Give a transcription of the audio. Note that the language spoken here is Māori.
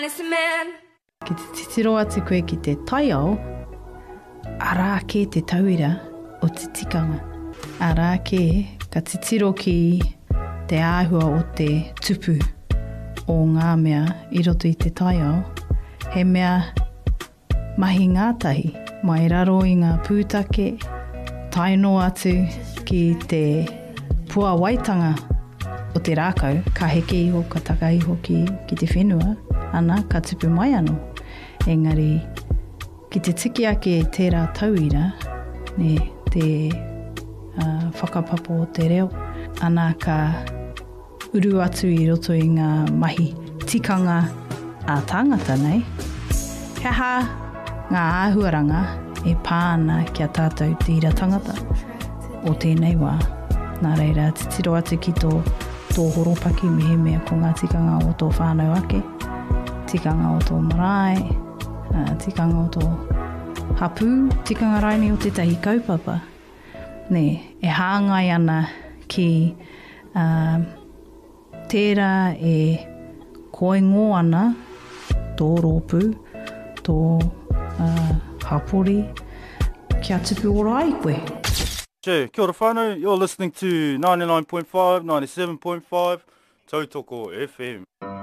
Ki te titiro atu koe ki te taiao, arā ke te tauira o te tikanga. Arā ke ka titiro ki te āhua o te tupu o ngā mea i roto i te taiao. He mea mahi ngātahi, mai raro i ngā pūtake, taino atu ki te pua waitanga o te rākau, ka heke iho, ka taka iho ki te whenua, ana ka tupu mai anō. Engari, ki te tiki ake tērā tauira, ne te whakapapo o te reo, ana ka uru atu i roto i ngā mahi tikanga a tāngata nei. He hā ngā āhuaranga e pāna kia tātou tira tangata o tēnei wā. Nā reira, titiro atu ki tō horopaki mehe mea ko ngā tikanga o tō whānau ake, tikanga o tō marae, tikanga o tō hapu, tikanga raini o tētahi kaupapa. Ne, e hāngai ana ki tērā e koengo ana tō rōpū, tō hapori, kia tupu ora ai koe. Kia ora whānau, you're listening to 99.5, 97.5, Tautoko FM.